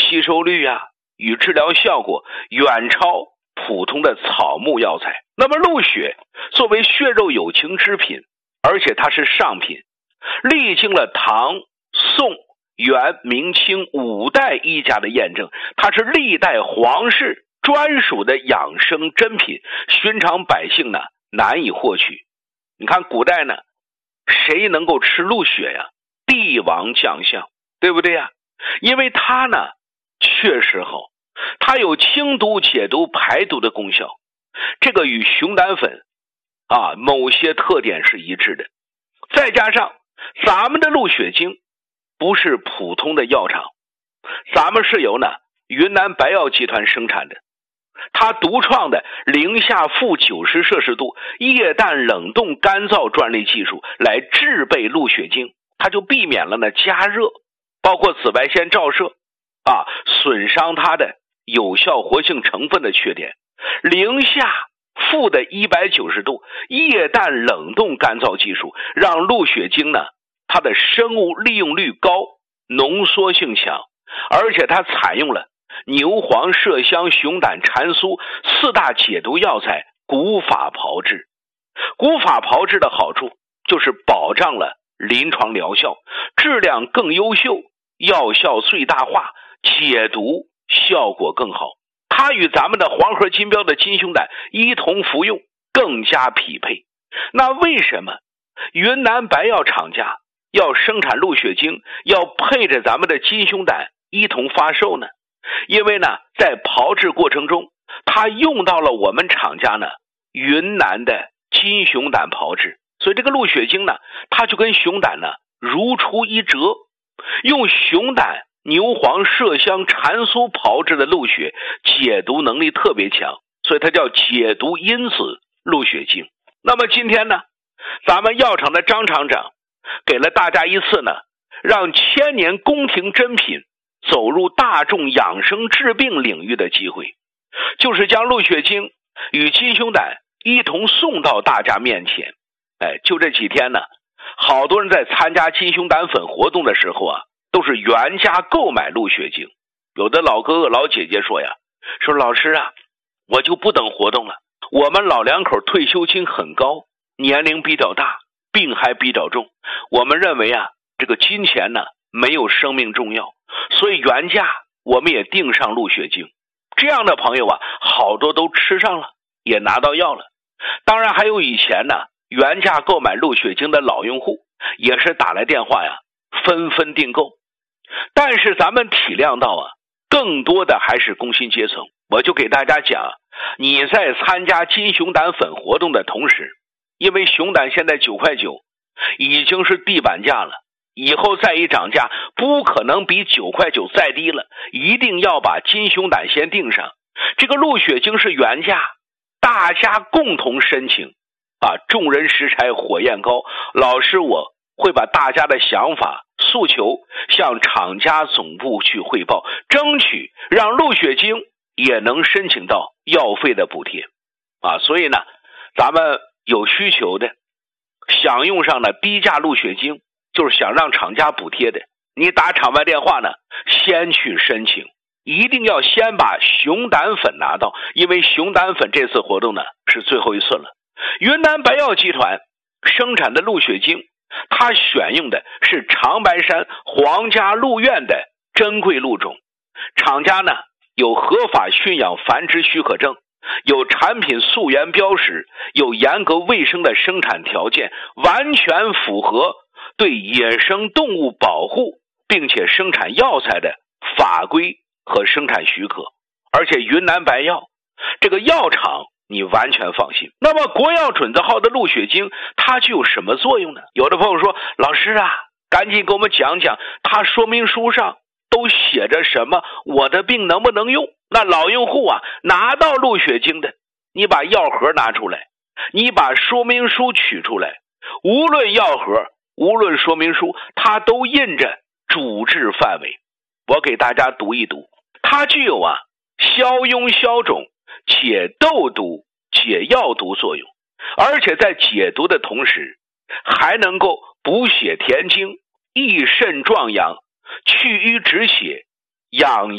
吸收率啊与治疗效果远超普通的草木药材。那么鹿血作为血肉有情之品，而且它是上品，历经了唐、宋、元、明清5代医家的验证，它是历代皇室专属的养生珍品，寻常百姓呢难以获取。你看古代呢，谁能够吃鹿血呀？帝王将相，对不对呀？因为它呢确实好，它有清毒解毒排毒的功效，这个与熊胆粉某些特点是一致的。再加上咱们的鹿血精不是普通的药厂，咱们是由云南白药集团生产的，它独创的零下负90摄氏度液氮冷冻干燥专利技术来制备鹿血精，它就避免了加热包括紫外线照射损伤它的有效活性成分的缺点。零下负的190度液氮冷冻干燥技术让鹿血精它的生物利用率高，浓缩性强，而且它采用了牛黄、麝香、熊胆、蟾酥4大解毒药材古法炮制。古法炮制的好处就是保障了临床疗效，质量更优秀，药效最大化，解毒效果更好。它与咱们的黄河金标的金熊胆一同服用更加匹配。那为什么云南白药厂家要生产鹿血精，要配着咱们的金熊胆一同发售呢？因为在炮制过程中，它用到了我们厂家云南的金熊胆炮制，所以这个鹿血精它就跟熊胆如出一辙。用熊胆、牛黄、麝香、蟾酥炮制的鹿血解毒能力特别强，所以它叫解毒因子鹿血精。那么今天咱们药厂的张厂长给了大家一次让千年宫廷珍品走入大众养生治病领域的机会，就是将鹿血精与金熊胆一同送到大家面前。就这几天好多人在参加金熊胆粉活动的时候都是原价购买鹿血精。有的老哥哥老姐姐说老师我就不等活动了，我们老两口退休金很高，年龄比较大，病还比较重，我们认为这个金钱没有生命重要，所以原价我们也订上鹿血精。这样的朋友好多都吃上了，也拿到药了。当然还有以前原价购买鹿血精的老用户，也是打来电话纷纷订购。但是咱们体谅到更多的还是工薪阶层。我就给大家讲，你在参加金熊胆粉活动的同时，因为熊胆现在9.9块，已经是地板价了，以后再一涨价不可能比9.9块再低了，一定要把金熊胆先订上。这个鹿血精是原价，大家共同申请众人拾柴火焰高。老师我会把大家的想法诉求向厂家总部去汇报，争取让鹿血精也能申请到药费的补贴所以咱们有需求的想用上低价鹿血精，就是想让厂家补贴的，你打厂外电话先去申请，一定要先把熊胆粉拿到，因为熊胆粉这次活动是最后一次了。云南白药集团生产的鹿血精，它选用的是长白山皇家鹿苑的珍贵鹿种，厂家有合法驯养繁殖许可证，有产品溯源标识，有严格卫生的生产条件，完全符合对野生动物保护并且生产药材的法规和生产许可。而且云南白药这个药厂你完全放心。那么国药准字号的鹿血精它具有什么作用呢？有的朋友说，老师赶紧给我们讲讲它说明书上都写着什么，我的病能不能用？那老用户拿到鹿血精的，你把药盒拿出来，你把说明书取出来，无论药盒无论说明书，它都印着主治范围。我给大家读一读，它具有消痈消肿、解痘毒、解药毒作用，而且在解毒的同时还能够补血填精、益肾壮阳、去瘀止血、养